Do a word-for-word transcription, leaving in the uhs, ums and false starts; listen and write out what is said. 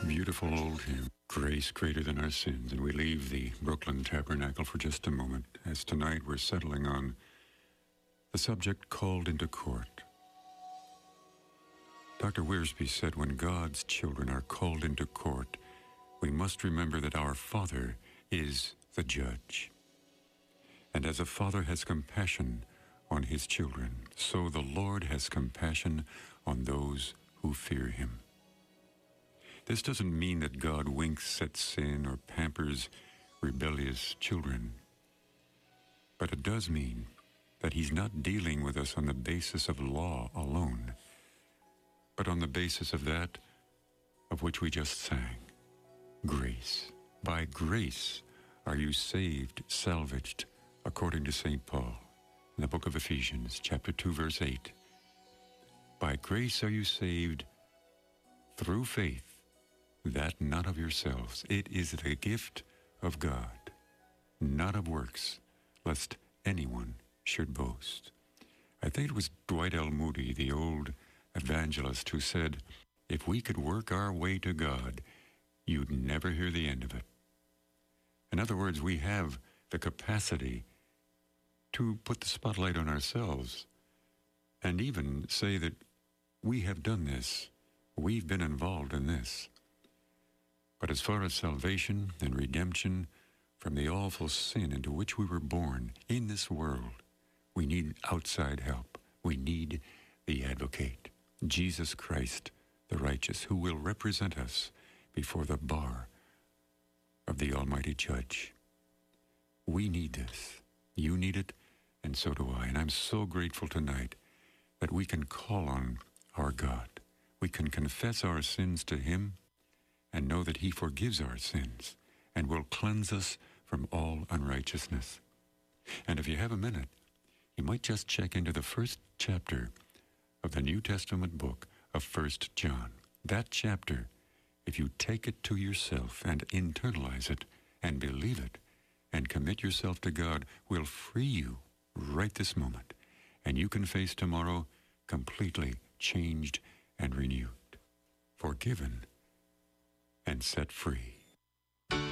Beautiful old hymn, Grace Greater Than Our Sins. And we leave the Brooklyn Tabernacle for just a moment, as tonight we're settling on the subject called into court. Doctor Wiersbe said when God's children are called into court, we must remember that our Father is the judge. And as a father has compassion on his children, so the Lord has compassion on those who fear him. This doesn't mean that God winks at sin or pampers rebellious children, but it does mean that he's not dealing with us on the basis of law alone, but on the basis of that of which we just sang, grace. By grace are you saved, salvaged, according to Saint Paul in the book of Ephesians, chapter two, verse eight. By grace are you saved through faith, that not of yourselves. It is the gift of God, not of works, lest anyone should boast. I think it was Dwight L. Moody, the old evangelist, who said, if we could work our way to God, you'd never hear the end of it. In other words, we have the capacity to put the spotlight on ourselves and even say that we have done this, we've been involved in this. But as far as salvation and redemption from the awful sin into which we were born in this world, we need outside help. We need the advocate, Jesus Christ, the righteous, who will represent us before the bar of the Almighty Judge. We need this. You need it, and so do I. And I'm so grateful tonight that we can call on our God. We can confess our sins to him and know that he forgives our sins and will cleanse us from all unrighteousness. And if you have a minute, you might just check into the first chapter of the New Testament book of First John. That chapter, if you take it to yourself and internalize it and believe it and commit yourself to God, will free you right this moment. And you can face tomorrow completely changed and renewed, forgiven and set free.